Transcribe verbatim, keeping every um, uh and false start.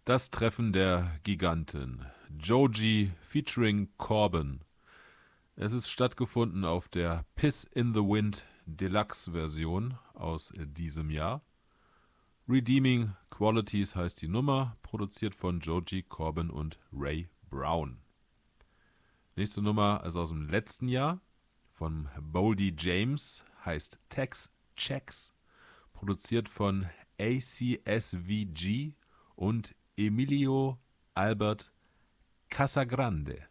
Das Treffen der Giganten. Joji featuring Corbin. Es ist stattgefunden auf der Piss in the Wind Deluxe Version aus diesem Jahr. Redeeming Qualities heißt die Nummer, produziert von Joji, Corbin und Ray Brown. Nächste Nummer ist aus dem letzten Jahr von Boldy James, heißt Tax Checks, produziert von A C S V G und Emilio Albert Casagrande.